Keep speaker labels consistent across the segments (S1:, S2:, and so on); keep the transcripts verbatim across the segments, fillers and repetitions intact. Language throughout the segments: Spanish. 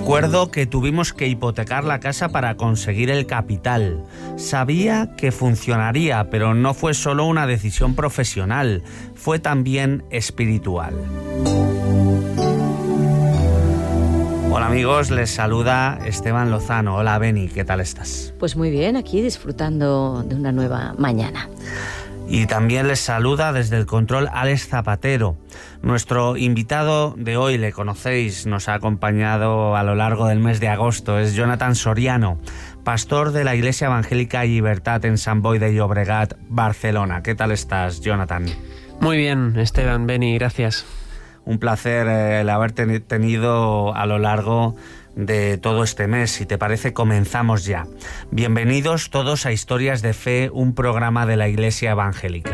S1: Recuerdo que tuvimos que hipotecar la casa para conseguir el capital. Sabía que funcionaría, pero no fue solo una decisión profesional, fue también espiritual. Hola amigos, les saluda Esteban Lozano. Hola Beni, ¿qué tal estás?
S2: Pues muy bien, aquí disfrutando de una nueva mañana.
S1: Y también les saluda desde el control Alex Zapatero. Nuestro invitado de hoy, le conocéis, nos ha acompañado a lo largo del mes de agosto, es Jonathan Soriano, pastor de la Iglesia Evangélica Llibertat en Sant Boi de Llobregat, Barcelona. ¿Qué tal estás, Jonathan?
S3: Muy bien, Esteban, Beni, gracias. Un
S1: placer el haber tenido a lo largo de todo este mes. Si te parece, comenzamos ya. Bienvenidos todos a Historias de Fe, un programa de la Iglesia Evangélica.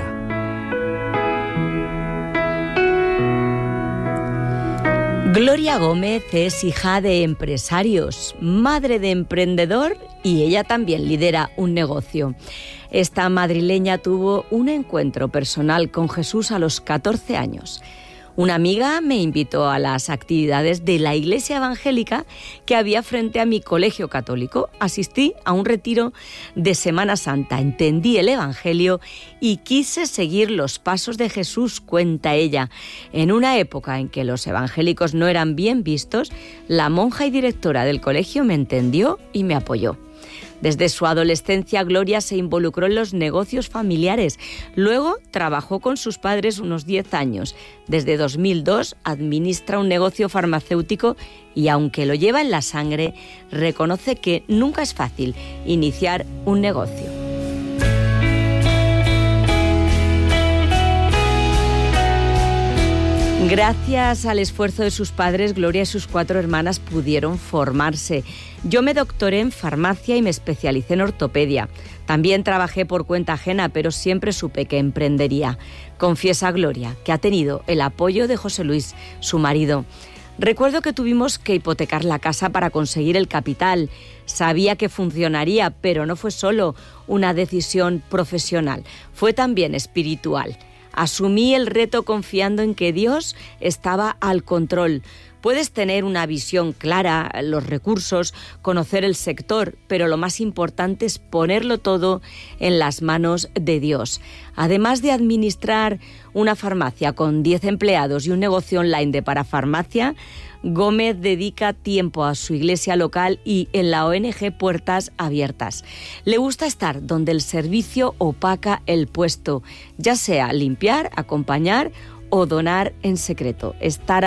S2: Gloria Gómez es hija de empresarios, madre de emprendedor y ella también lidera un negocio. Esta madrileña tuvo un encuentro personal con Jesús a los catorce años. Una amiga me invitó a las actividades de la Iglesia Evangélica que había frente a mi colegio católico. Asistí a un retiro de Semana Santa, entendí el Evangelio y quise seguir los pasos de Jesús, cuenta ella. En una época en que los evangélicos no eran bien vistos, la monja y directora del colegio me entendió y me apoyó. Desde su adolescencia, Gloria se involucró en los negocios familiares. Luego trabajó con sus padres unos diez años. Desde dos mil dos administra un negocio farmacéutico y, aunque lo lleva en la sangre, reconoce que nunca es fácil iniciar un negocio. Gracias al esfuerzo de sus padres, Gloria y sus cuatro hermanas pudieron formarse. Yo me doctoré en farmacia y me especialicé en ortopedia. También trabajé por cuenta ajena, pero siempre supe que emprendería. Confiesa Gloria que ha tenido el apoyo de José Luis, su marido. Recuerdo que tuvimos que hipotecar la casa para conseguir el capital. Sabía que funcionaría, pero no fue solo una decisión profesional, fue también espiritual. Asumí el reto confiando en que Dios estaba al control. Puedes tener una visión clara, los recursos, conocer el sector, pero lo más importante es ponerlo todo en las manos de Dios. Además de administrar una farmacia con diez empleados y un negocio online de parafarmacia, Gómez dedica tiempo a su iglesia local y en la O N G Puertas Abiertas. Le gusta estar donde el servicio opaca el puesto, ya sea limpiar, acompañar o donar en secreto. Estar